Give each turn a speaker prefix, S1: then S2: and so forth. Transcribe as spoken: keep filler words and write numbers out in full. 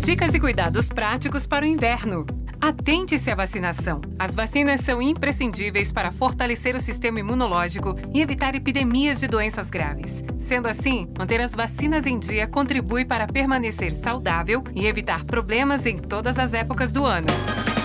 S1: Dicas e cuidados práticos para o inverno. Atente-se à vacinação. As vacinas são imprescindíveis para fortalecer o sistema imunológico e evitar epidemias de doenças graves. Sendo assim, manter as vacinas em dia contribui para permanecer saudável e evitar problemas em todas as épocas do ano.